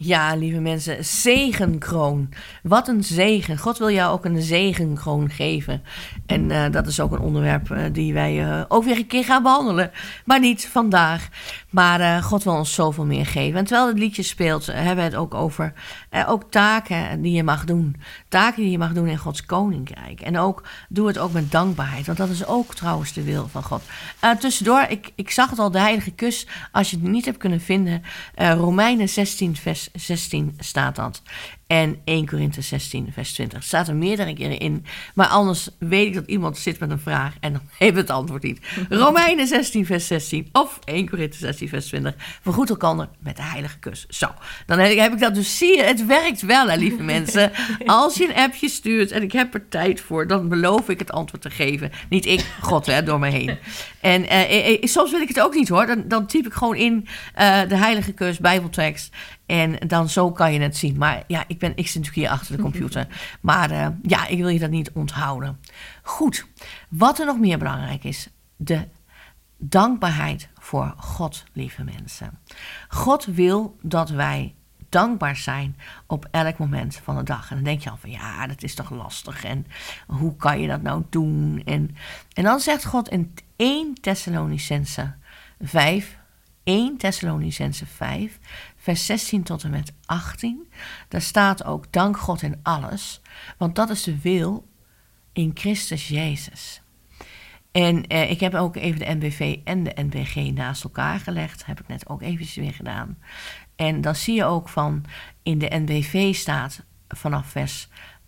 Ja, lieve mensen, zegenkroon. Wat een zegen. God wil jou ook een zegenkroon geven. En dat is ook een onderwerp die wij ook weer een keer gaan behandelen. Maar niet vandaag. Maar God wil ons zoveel meer geven. En terwijl het liedje speelt, hebben we het ook over ook taken die je mag doen. Taken die je mag doen in Gods koninkrijk. En ook doe het ook met dankbaarheid. Want dat is ook trouwens de wil van God. Tussendoor, ik zag het al, de heilige kus. Als je het niet hebt kunnen vinden, Romeinen 16 vers 16 staat dat. En 1 Korinthe 16 vers 20. Het staat er meerdere keren in. Maar anders weet ik dat iemand zit met een vraag en dan heeft het antwoord niet. Romeinen 16 vers 16 of 1 Korinthe 16 vers 20. Vergoed elkander met de heilige kus. Zo, dan heb ik dat dus. Zie je, het werkt wel, hè, lieve mensen. Als je een appje stuurt en ik heb er tijd voor, dan beloof ik het antwoord te geven. Niet ik, God, hè, door me heen. En soms wil ik het ook niet, hoor. Dan typ ik gewoon in de heilige kus, bijbeltekst. En dan zo kan je het zien. Maar ja, ik zit natuurlijk hier achter de computer. Maar ik wil je dat niet onthouden. Goed, wat er nog meer belangrijk is. De dankbaarheid voor God, lieve mensen. God wil dat wij dankbaar zijn op elk moment van de dag. En dan denk je al van, ja, dat is toch lastig. En hoe kan je dat nou doen? En dan zegt God in 1 Thessalonicense 5... 1 Thessalonicense 5, vers 16 tot en met 18. Daar staat ook, dank God in alles, want dat is de wil in Christus Jezus. En ik heb ook even de NBV en de NBG naast elkaar gelegd. Heb ik net ook eventjes weer gedaan. En dan zie je ook van, in de NBV staat vanaf vers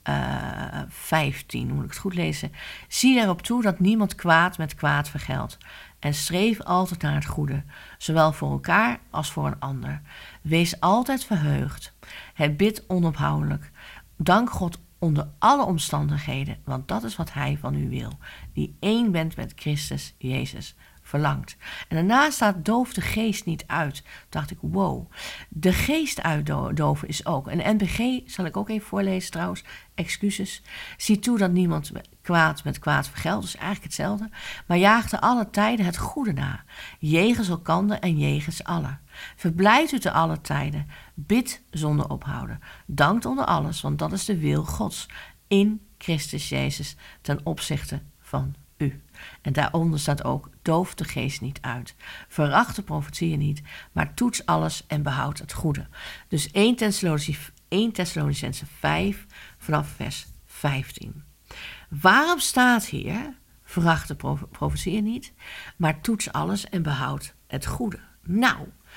15, moet ik het goed lezen. Zie erop toe dat niemand kwaad met kwaad vergeldt. En streef altijd naar het goede, zowel voor elkaar als voor een ander. Wees altijd verheugd. Het bidt onophoudelijk. Dank God onder alle omstandigheden, want dat is wat Hij van u wil. Die één bent met Christus Jezus verlangt. En daarna staat doof de geest niet uit. Toen dacht ik, wow. De geest uitdoven is ook. En de NBG zal ik ook even voorlezen trouwens. Excuses. Zie toe dat niemand kwaad met kwaad vergeldt. Dus eigenlijk hetzelfde. Maar jaag te alle tijden het goede na. Jegens elkander en jegens allen. Verblijd u te alle tijden. Bid zonder ophouden. Dankt onder alles, want dat is de wil Gods. In Christus Jezus ten opzichte van u. En daaronder staat ook, doof de geest niet uit. Veracht de profetieën niet, maar toets alles en behoud het goede. Dus 1 Thessalonicense 5 vanaf vers 15. Waarom staat hier, veracht de profetieën niet, maar toets alles en behoud het goede? Nou,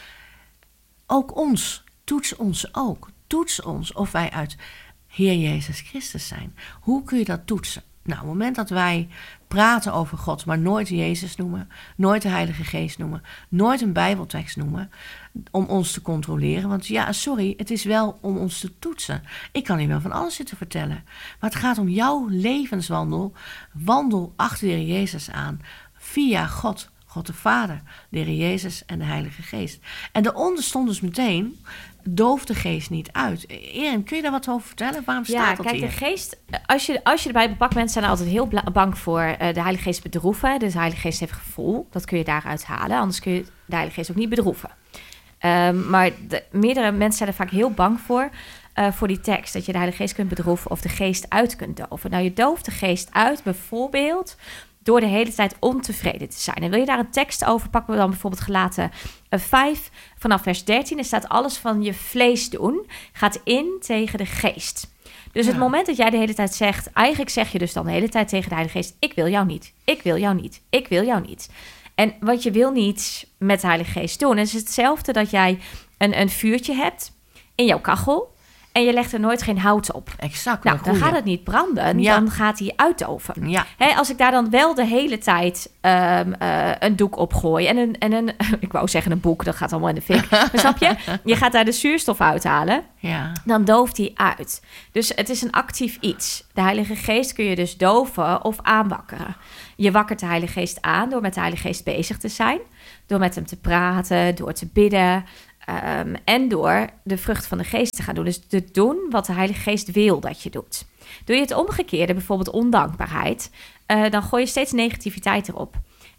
ook ons, toets ons ook. Toets ons of wij uit Heer Jezus Christus zijn. Hoe kun je dat toetsen? Nou, op het moment dat wij praten over God, maar nooit Jezus noemen, nooit de Heilige Geest noemen, nooit een Bijbeltekst noemen, om ons te controleren. Want ja, sorry, het is wel om ons te toetsen. Ik kan hier wel van alles zitten vertellen. Maar het gaat om jouw levenswandel. Wandel achter de Heer Jezus aan, via God. God de Vader, de Heer Jezus en de Heilige Geest. En daaronder stond dus meteen, doof de geest niet uit. Erin, kun je daar wat over vertellen? Waarom staat dat hier? Ja, kijk, de geest, als je erbij bepakt, mensen zijn er altijd heel bang voor de Heilige Geest bedroeven. Dus de Heilige Geest heeft gevoel, dat kun je daaruit halen. Anders kun je de Heilige Geest ook niet bedroeven. Maar meerdere mensen zijn er vaak heel bang voor die tekst. Dat je de Heilige Geest kunt bedroeven of de geest uit kunt doven. Nou, je dooft de geest uit bijvoorbeeld door de hele tijd ontevreden te zijn. En wil je daar een tekst over, pakken we dan bijvoorbeeld Galaten 5 vanaf vers 13. Er staat alles van je vlees doen, gaat in tegen de geest. Dus het moment dat jij de hele tijd zegt, eigenlijk zeg je dus dan de hele tijd tegen de Heilige Geest, ik wil jou niet, ik wil jou niet, ik wil jou niet. En wat je wil niet met de Heilige Geest doen, is hetzelfde dat jij een vuurtje hebt in jouw kachel en je legt er nooit geen hout op. Exact. Nou, dan gaat het niet branden, dan gaat hij uitdoven. Ja. Als ik daar dan wel de hele tijd een doek op gooi en een ik wou zeggen een boek, dat gaat allemaal in de fik. Maar snap je? Je gaat daar de zuurstof uithalen, dan dooft hij uit. Dus het is een actief iets. De Heilige Geest kun je dus doven of aanwakkeren. Je wakkert de Heilige Geest aan door met de Heilige Geest bezig te zijn, door met hem te praten, door te bidden. En door de vrucht van de geest te gaan doen. Dus te doen wat de Heilige Geest wil dat je doet. Doe je het omgekeerde, bijvoorbeeld ondankbaarheid, dan gooi je steeds negativiteit erop.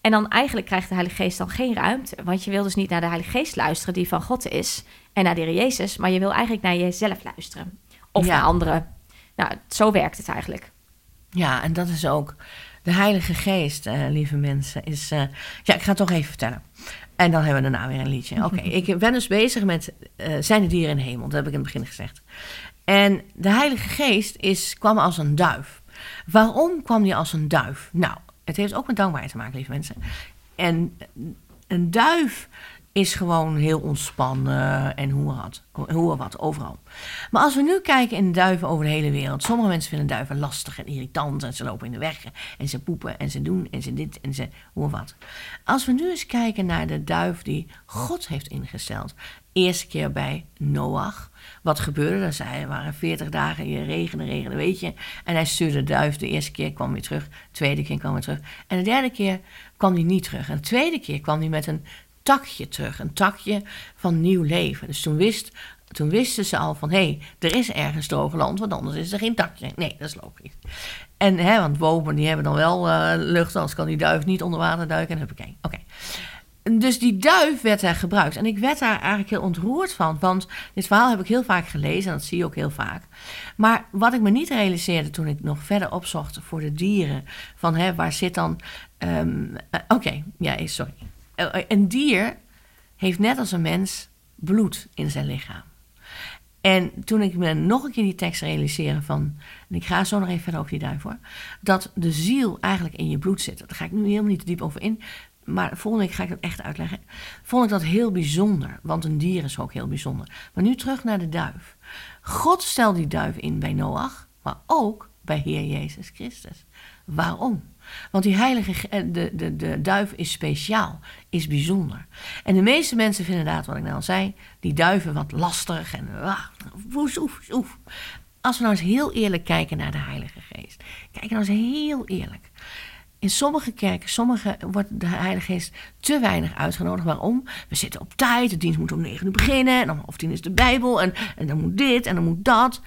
En dan eigenlijk krijgt de Heilige Geest dan geen ruimte. Want je wil dus niet naar de Heilige Geest luisteren die van God is. En naar de Heer Jezus. Maar je wil eigenlijk naar jezelf luisteren. Of naar anderen. Nou, zo werkt het eigenlijk. Ja, en dat is ook... De Heilige Geest, lieve mensen, is... ik ga het toch even vertellen. En dan hebben we daarna weer een liedje. Oké, ik ben dus bezig met zijn de dieren in de hemel. Dat heb ik in het begin gezegd. En de Heilige Geest kwam als een duif. Waarom kwam die als een duif? Nou, het heeft ook met dankbaarheid te maken, lieve mensen. En een duif is gewoon heel ontspannen en hoe wat, overal. Maar als we nu kijken in de duiven over de hele wereld. Sommige mensen vinden duiven lastig en irritant. En ze lopen in de weg en ze poepen en ze doen en ze dit en ze hoe wat. Als we nu eens kijken naar de duif die God heeft ingesteld. Eerste keer bij Noach. Wat gebeurde er? Er waren 40 dagen, je regende, weet je. En hij stuurde de duif. De eerste keer kwam weer terug. De tweede keer kwam weer terug. En de derde keer kwam hij niet terug. En de tweede keer kwam hij met een takje terug. Een takje van nieuw leven. Dus toen wisten ze al van... hé, er is ergens droog land, want anders is er geen takje. Nee, dat is logisch. En, want bomen die hebben dan wel lucht... anders kan die duif niet onder water duiken. En oké. Dus die duif werd daar gebruikt. En ik werd daar eigenlijk heel ontroerd van. Want dit verhaal heb ik heel vaak gelezen. En dat zie je ook heel vaak. Maar wat ik me niet realiseerde toen ik nog verder opzocht voor de dieren. Van waar zit dan... sorry. Een dier heeft net als een mens bloed in zijn lichaam. En toen ik me nog een keer die tekst realiseerde van... en ik ga zo nog even verder over die duif hoor... dat de ziel eigenlijk in je bloed zit. Daar ga ik nu helemaal niet te diep over in... maar volgende week ga ik dat echt uitleggen. Vond ik dat heel bijzonder, want een dier is ook heel bijzonder. Maar nu terug naar de duif. God stelde die duif in bij Noach, maar ook bij Heer Jezus Christus. Waarom? Want die de duif is speciaal, is bijzonder. En de meeste mensen vinden inderdaad, wat ik nou al zei... die duiven wat lastig en oef. Als we nou eens heel eerlijk kijken naar de Heilige Geest. Kijken nou eens heel eerlijk. In sommige kerken, wordt de Heilige Geest te weinig uitgenodigd. Waarom? We zitten op tijd, de dienst moet om 9 uur beginnen... en om 10:30 is de Bijbel en dan moet dit en dan moet dat.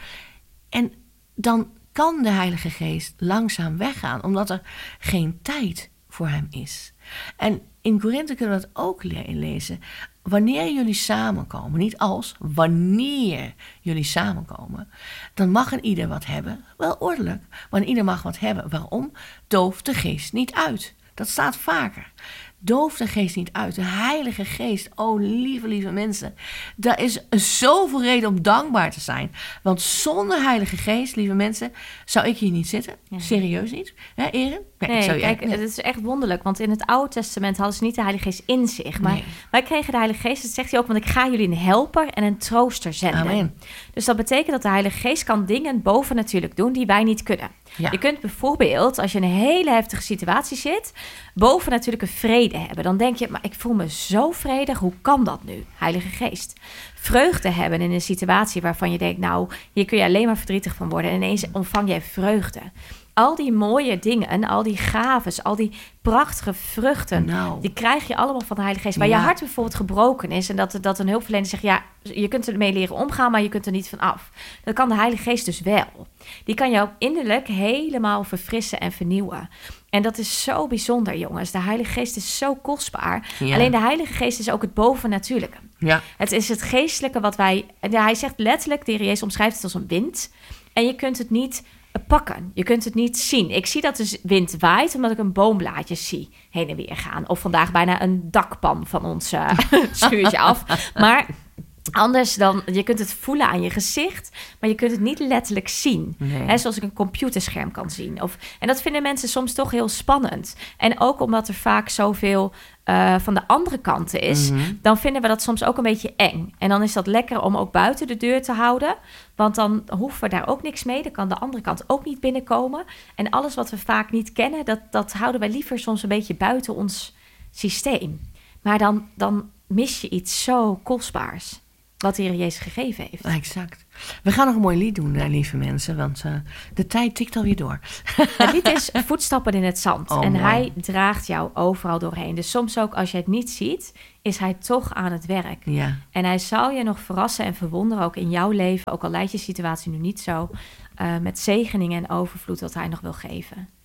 En dan kan de Heilige Geest langzaam weggaan... omdat er geen tijd voor hem is. En in Korinthe kunnen we dat ook lezen. Wanneer jullie samenkomen, niet als, wanneer jullie samenkomen... dan mag een ieder wat hebben, wel ordelijk, maar een ieder mag wat hebben. Waarom? Dooft de geest niet uit. Dat staat vaker. Doof de geest niet uit. De Heilige Geest, oh lieve mensen. Daar is zoveel reden om dankbaar te zijn. Want zonder Heilige Geest, lieve mensen, zou ik hier niet zitten. Ja. Serieus niet. Hè, Erin? Nee, het is echt wonderlijk. Want in het Oude Testament hadden ze niet de Heilige Geest in zich. Maar wij kregen de Heilige Geest, dat zegt hij ook... want ik ga jullie een helper en een trooster zenden. Amen. Dus dat betekent dat de Heilige Geest kan dingen bovennatuurlijk doen... die wij niet kunnen. Ja. Je kunt bijvoorbeeld, als je in een hele heftige situatie zit... bovennatuurlijke vrede hebben. Dan denk je, maar ik voel me zo vredig. Hoe kan dat nu? Heilige Geest. Vreugde hebben in een situatie waarvan je denkt... nou, hier kun je alleen maar verdrietig van worden. En ineens ontvang jij vreugde. Al die mooie dingen, al die gaves, al die prachtige vruchten... die krijg je allemaal van de Heilige Geest. Waar je hart bijvoorbeeld gebroken is... en dat een hulpverlener zegt... ja, je kunt ermee leren omgaan, maar je kunt er niet van af. Dat kan de Heilige Geest dus wel. Die kan jou innerlijk helemaal verfrissen en vernieuwen. En dat is zo bijzonder, jongens. De Heilige Geest is zo kostbaar. Ja. Alleen de Heilige Geest is ook het bovennatuurlijke. Ja. Het is het geestelijke wat wij... Hij zegt letterlijk, de Heer Jezus omschrijft het als een wind... en je kunt het niet pakken. Je kunt het niet zien. Ik zie dat de wind waait omdat ik een boomblaadjes zie heen en weer gaan. Of vandaag bijna een dakpan van ons schuurtje af. Maar anders dan, je kunt het voelen aan je gezicht, maar je kunt het niet letterlijk zien. Nee. Hè, zoals ik een computerscherm kan zien. En dat vinden mensen soms toch heel spannend. En ook omdat er vaak zoveel van de andere kanten is, dan vinden we dat soms ook een beetje eng. En dan is dat lekker om ook buiten de deur te houden, want dan hoeven we daar ook niks mee. Dan kan de andere kant ook niet binnenkomen. En alles wat we vaak niet kennen, dat houden wij liever soms een beetje buiten ons systeem. Maar dan mis je iets zo kostbaars wat de Heer Jezus gegeven heeft. Exact. We gaan nog een mooi lied doen, lieve mensen, want de tijd tikt alweer door. Het lied is Voetstappen in het zand. Oh, en mooi. hij draagt jou overal doorheen. Dus soms ook als je het niet ziet, is hij toch aan het werk. Ja. En hij zal je nog verrassen en verwonderen, ook in jouw leven, ook al leidt je situatie nu niet zo, met zegeningen en overvloed wat hij nog wil geven.